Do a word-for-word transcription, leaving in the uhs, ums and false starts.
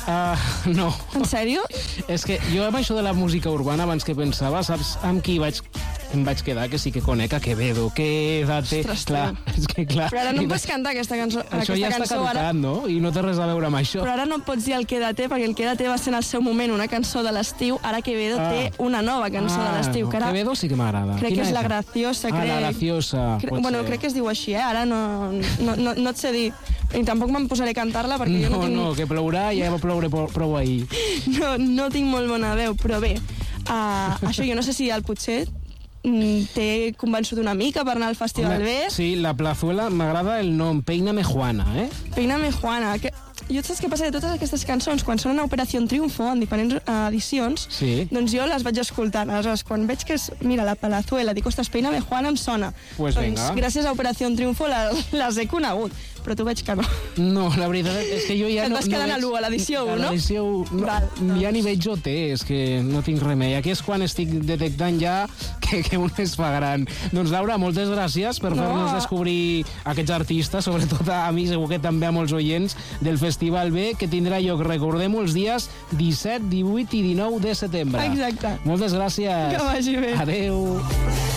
Uh, no. En sèrio? És que jo amb això de la música urbana, abans que pensava, saps amb qui vaig, em vaig quedar? Que sí que conec a Quevedo. Quédate. Ostres, clar, és que clar... Però ara no i em va- pots cantar aquesta cançó. Això aquesta ja està cançó caducat, ara, no? I no té res a veure amb això. però ara no pots dir el Quédate, perquè el Quédate va ser en el seu moment una cançó de l'estiu. Ara Quevedo Ah. té una nova cançó de l'estiu. Que ara Quevedo sí que m'agrada. crec Quina que és La és? Graciosa. Ah, crec. La Graciosa. Cre pot bueno, ser. crec que es diu així, eh? Ara no, no, no, no et sé dir. I tampoc me'n posaré a cantar-la perquè jo No, no tinc... no, que plourà, ja va ploure prou prou ahir. No, no tinc molt bona veu, però bé, uh, això jo no sé si el potser mm, t'he convençut una mica per anar al Festival B. Sí, la Plazuela, m'agrada el nom, Peíname Juana, eh? Peíname Juana. Que... Jo saps què passa? De totes aquestes cançons, quan sonen a Operació Triunfo, en diferents uh, edicions, Sí. doncs jo les vaig escoltant. Aleshores, quan veig que és, mira, la Palazuela, dic, ostres, Peíname Juana em sona. Pues doncs venga. gràcies a Operació Triunfo la, les he conegut, però tu veig que no. No, la veritat és que jo ja Et no... vas no quedant a veig- l'u, a l'edició u, A no? l'edició u, no, Val, ja ni veig O T, és que no tinc remei. Aquí és quan estic detectant ja que, que un es fa gran. Doncs Laura, moltes gràcies per No. fer-nos descobrir aquests artistes, sobretot a mi, segur que també a molts oients del Festival B, que tindrà lloc, recordem-ho, els dies disset, divuit i dinou de setembre. Exacte. Moltes gràcies. Que vagi bé. Adeu.